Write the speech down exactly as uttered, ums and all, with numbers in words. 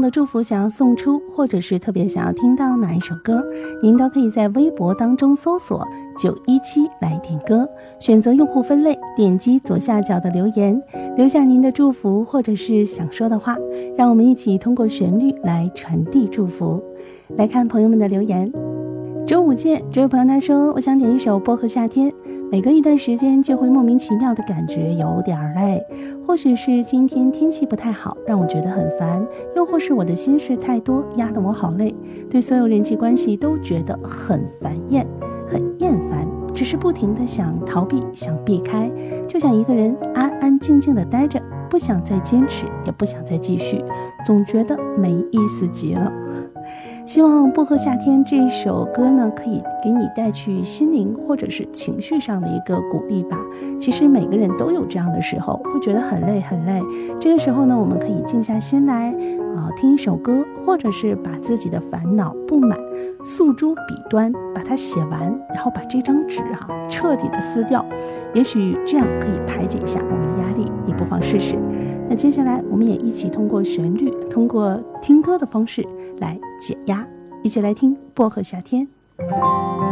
的祝福想要送出，或者是特别想要听到哪一首歌，您都可以在微博当中搜索九一七来点歌，选择用户分类，点击左下角的留言，留下您的祝福或者是想说的话，让我们一起通过旋律来传递祝福。来看朋友们的留言。周五见，这位朋友他说，我想点一首薄荷夏天，每隔一段时间就会莫名其妙的感觉有点累，或许是今天天气不太好，让我觉得很烦，又或是我的心事太多，压得我好累，对所有人际关系都觉得很烦厌很厌烦，只是不停的想逃避，想避开，就想一个人安安静静的待着，不想再坚持，也不想再继续，总觉得没意思极了。希望薄荷夏天这一首歌呢，可以给你带去心灵或者是情绪上的一个鼓励吧。其实每个人都有这样的时候，会觉得很累很累，这个时候呢，我们可以静下心来啊、呃，听一首歌，或者是把自己的烦恼不满诉诸笔端，把它写完，然后把这张纸哈、啊、彻底的撕掉，也许这样可以排解一下我们的压力，你不妨试试。那接下来我们也一起通过旋律，通过听歌的方式来解压，一起来听薄荷夏天。